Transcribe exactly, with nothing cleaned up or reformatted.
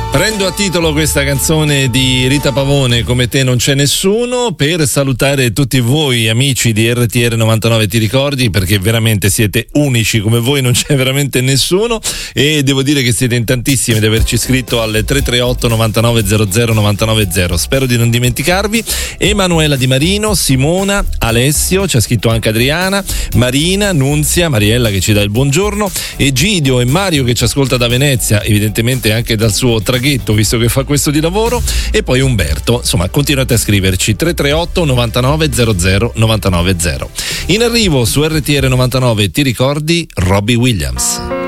Prendo a titolo questa canzone di Rita Pavone, Come te non c'è nessuno, per salutare tutti voi amici di R T R novantanove Ti ricordi, perché veramente siete unici, come voi non c'è veramente nessuno, e devo dire che siete in tantissimi ad averci scritto al tre tre otto novantanove zero zero novantanove zero. Spero di non dimenticarvi. Emanuela Di Marino, Simona, Alessio, ci ha scritto anche Adriana, Marina, Nunzia, Mariella che ci dà il buongiorno, Egidio e Mario che ci ascolta da Venezia, evidentemente anche dal suo traghetto, visto che fa questo di lavoro, e poi Umberto. Insomma, continuate a scriverci tre tre otto novantanove zero zero novantanove zero. In arrivo su R T R novantanove Ti ricordi, Robbie Williams.